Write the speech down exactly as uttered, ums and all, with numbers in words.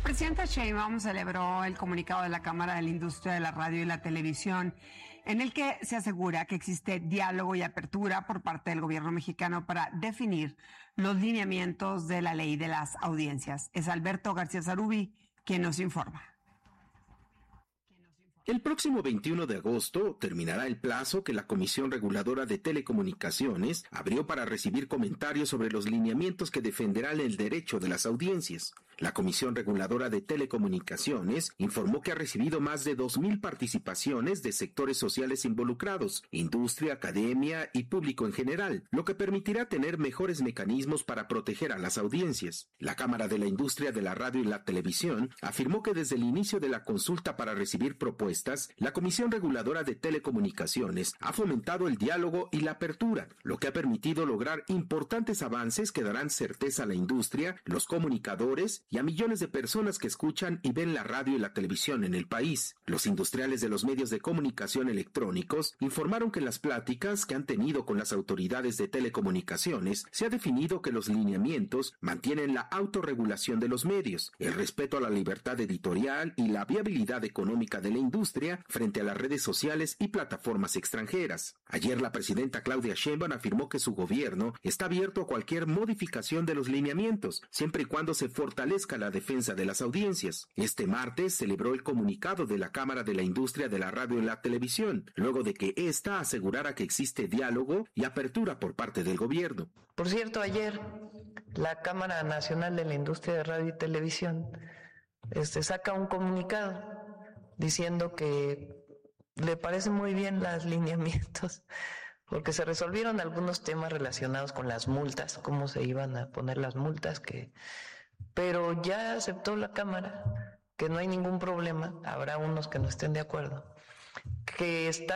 presidenta Sheinbaum celebró el comunicado de la Cámara de la Industria de la Radio y la Televisión, en el que se asegura que existe diálogo y apertura por parte del gobierno mexicano para definir los lineamientos de la ley de las audiencias. Es Alberto García Zarubi quien nos informa. El próximo veintiuno de agosto terminará el plazo que la Comisión Reguladora de Telecomunicaciones abrió para recibir comentarios sobre los lineamientos que defenderán el derecho de las audiencias. La Comisión Reguladora de Telecomunicaciones informó que ha recibido más de dos mil participaciones de sectores sociales involucrados, industria, academia y público en general, lo que permitirá tener mejores mecanismos para proteger a las audiencias. La Cámara de la Industria de la Radio y la Televisión afirmó que desde el inicio de la consulta para recibir propuestas, la Comisión Reguladora de Telecomunicaciones ha fomentado el diálogo y la apertura, lo que ha permitido lograr importantes avances que darán certeza a la industria, los comunicadores y a millones de personas que escuchan y ven la radio y la televisión en el país. Los industriales de los medios de comunicación electrónicos informaron que en las pláticas que han tenido con las autoridades de telecomunicaciones se ha definido que los lineamientos mantienen la autorregulación de los medios, el respeto a la libertad editorial y la viabilidad económica de la industria frente a las redes sociales y plataformas extranjeras. Ayer la presidenta Claudia Sheinbaum afirmó que su gobierno está abierto a cualquier modificación de los lineamientos, siempre y cuando se fortalezca la defensa de las audiencias. Este martes celebró el comunicado de la Cámara de la Industria de la Radio y la Televisión, luego de que ésta asegurara que existe diálogo y apertura por parte del gobierno. Por cierto, ayer la Cámara Nacional de la Industria de Radio y Televisión este, saca un comunicado diciendo que le parecen muy bien los lineamientos porque se resolvieron algunos temas relacionados con las multas, cómo se iban a poner las multas, que pero ya aceptó la Cámara que no hay ningún problema, habrá unos que no estén de acuerdo, que está